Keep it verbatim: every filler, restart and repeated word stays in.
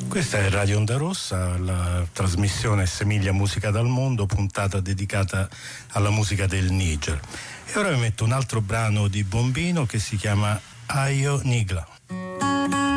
Questa è Radio Onda Rossa, la trasmissione Semiglia Musica dal Mondo, puntata dedicata alla musica del Niger. E ora vi metto un altro brano di Bombino che si chiama Ayo Nigla.